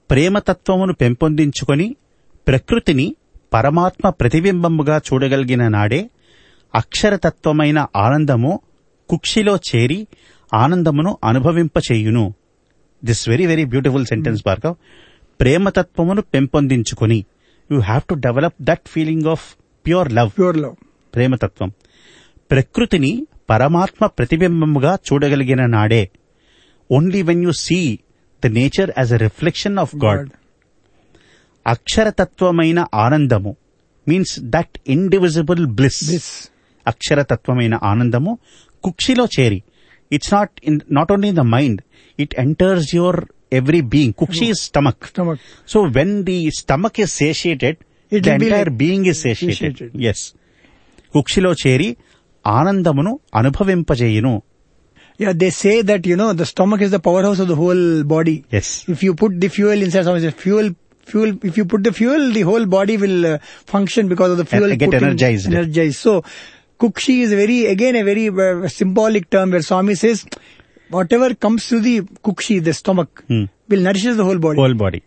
ప్రేమతత్వమును పెంపొందించుకొని ప్రకృతిని పరమాత్మ ప్రతిబింబముగా చూడగలిగిన నాడే అక్షరతత్వమైన ఆనందము కుక్షిలో చేరి ఆనందమును అనుభవింపచేయును. This very very beautiful sentence Bhargav. ప్రేమతత్వమును పెంపొందించుకొని, you have to develop that feeling of pure love. ప్రేమతత్వం ప్రకృతిని పరమాత్మ ప్రతిబింబముగా చూడగలిగిన నాడే, only when you see the nature as a reflection of God. అక్షరతత్వమైన ఆనందము మీన్స్ దట్ ఇండివిజిబుల్ బ్లిస్. అక్షరతత్వమైన ఆనందము కుక్షిలో చేరి, it's not only in the mind, it enters your every being. Kukshi is stomach. So when the stomach is satiated, the entire being is satiated. Yes. Kukshilo cheri anandamunu anubhavimpajeyunu. Yeah, they say that, the stomach is the powerhouse of the whole body. Yes. If you put the fuel inside, if you put the fuel, the whole body will function because of the fuel. Get energized. So, Kukshi is a very symbolic term where Swami says, whatever comes to the kukshi, the stomach, will nourishes the whole body.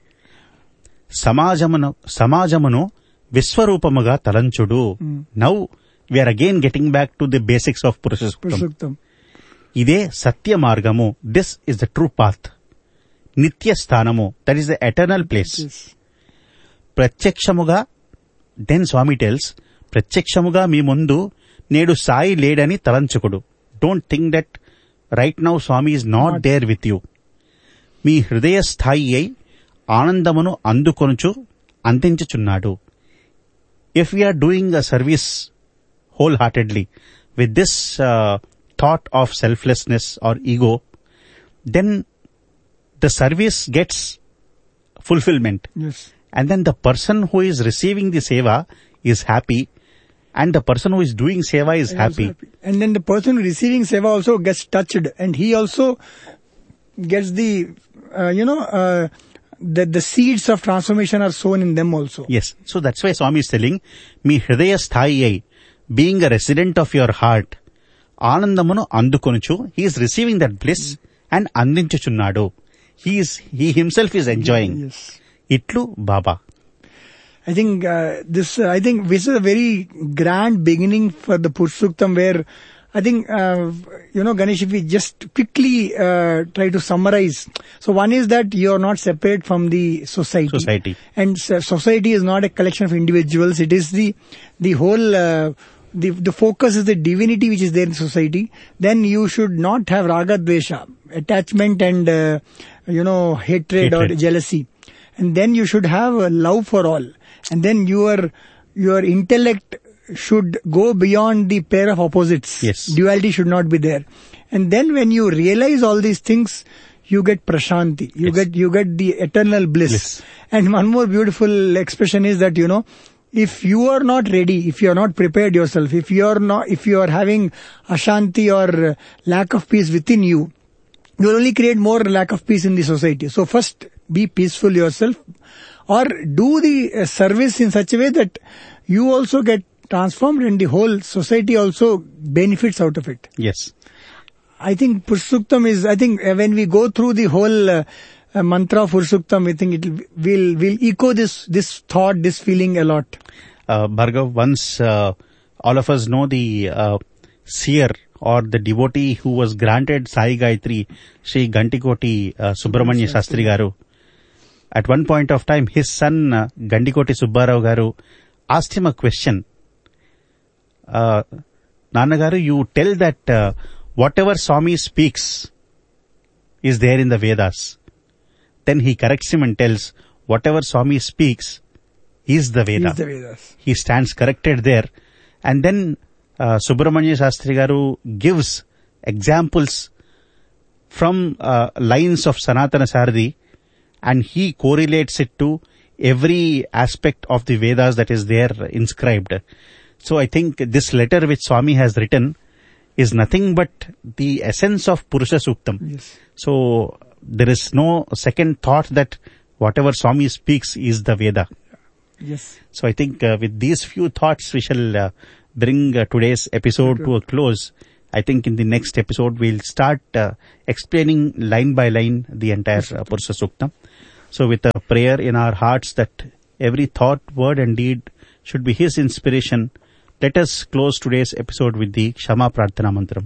సమాజమును విశ్వరూపముగా తలంచుడు. Now we are again getting back to the basics of Purusha Suktam. ఇదే సత్య మార్గము. This is the true path. నిత్య స్థానము, that is the eternal place. ప్రత్యక్షముగా, then Swami tells, ప్రత్యక్షముగా మీ ముందు నేడు సాయి లేడని తలంచుకుడు. Don't think that right now Swami is not there with you. మీ హృదయ స్థాయి అయి ఆనందమును అందుకొనుచు అందించుచున్నాడు. If we are doing a service wholeheartedly with this thought of selflessness or ego, then the service gets fulfillment. Yes. And then the person who is receiving the seva is happy, and the person who is doing seva is happy. And then the person receiving seva also gets touched, and he also gets the seeds of transformation are sown in them also. Yes. So that's why Swami is telling, మీ హృదయ స్థాయి అయి, being a resident of your heart, ఆనందమును అందుకొనుచు, he is receiving that bliss and అందించుచున్నాడు. He himself is enjoying. Yes. ఇట్లు బాబా. I think this is a very grand beginning for the Purusha Suktam, where I think Ganesh, if we just quickly try to summarize. So one is that you are not separate from the society. And society is not a collection of individuals. It is the whole the focus is the divinity which is there in society. Then you should not have raga dvesha, attachment and hatred or jealousy. And then you should have love for all. And then your intellect should go beyond the pair of opposites. Yes. Duality should not be there. And then when you realize all these things, you get prashanti. You get the eternal bliss. And one more beautiful expression is that, if you are not ready, if you are not prepared yourself, if you are having ashanti or lack of peace within you, you will only create more lack of peace in the society. So first, be peaceful yourself, or do the service in such a way that you also get transformed and the whole society also benefits out of it. Yes. I think Purusha Suktam is, when we go through the whole mantra of Purusha Suktam, I think we'll echo this thought, this feeling a lot. Bhargav, once all of us know the seer or the devotee who was granted Sai Gayatri, Shri Gantikoti Subramanya Shastri Garu. At one point of time, his son Gandikoti Subbarao Garu asked him a question. Nanagaru, you tell that whatever Swami speaks is there in the Vedas. Then he corrects him and tells, whatever Swami speaks is the Veda. Is the Vedas. He stands corrected there. And then Subramanya Shastri Garu gives examples from lines of Sanatana Sarthi, and he correlates it to every aspect of the Vedas that is there inscribed. So I think this letter which Swami has written is nothing but the essence of Purusha Suktam. Yes. So there is no second thought that whatever Swami speaks is the Veda. Yes. So I think with these few thoughts we shall bring today's episode to a close. I think in the next episode we'll start explaining line by line the entire Purusha Suktam. So with a prayer in our hearts that every thought, word and deed should be His inspiration, let us close today's episode with the Kshama Prarthana Mantram.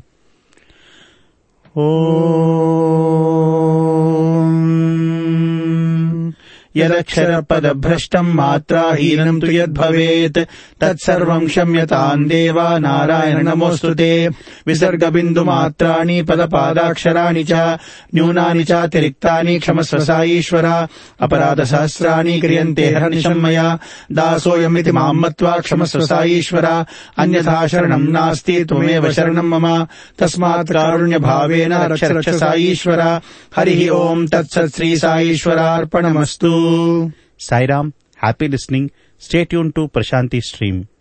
Om यदक्षरपदभ्रष्टम् मात्राहीनम् तु यद्भवेत् तत्सर्वम् क्षम्यताम् देवा नारायण नमोऽस्तुते विसर्गबिन्दुमात्राणि पदपादाक्षराणि च न्यूनानि चातिरिक्तानि क्षमस्व साईश्वर अपराधसहस्राणि क्रियन्ते हर्निशम् मया दासोऽयमिति माम् मत्वा क्षमस्व साईश्वर अन्यथा शरणम् नास्ति त्वमेव शरणम् मम तस्मात् कारुण्यभावेन रक्ष रक्ष साईश्वर हरिः ओम् तत्सत् Shri साईश्वरार्पणमस्तु. Sai Ram, happy listening. Stay tuned to Prashanti Stream.